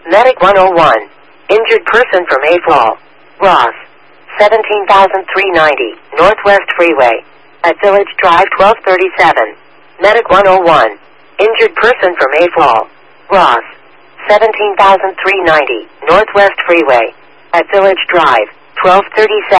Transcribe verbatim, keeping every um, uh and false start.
Medic one oh one. Injured person from Mayfall. Ross. seventeen thousand three hundred ninety, Northwest Freeway. At Village Drive twelve thirty-seven. Medic one oh one. Injured person from Mayfall. Ross. seventeen thousand three hundred ninety, Northwest Freeway. At Village Drive twelve thirty-seven.